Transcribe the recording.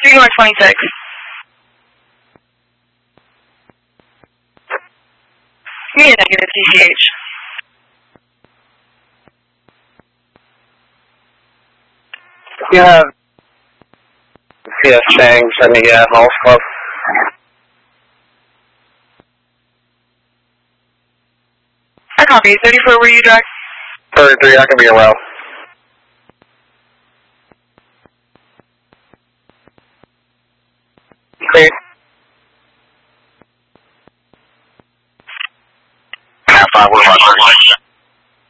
3 North 26. Give me a negative DCH. You have CS Chang sending you Halls Club. I copy. 34, were you direct? 33, I can be around. Clear. Half 5, we're about 30.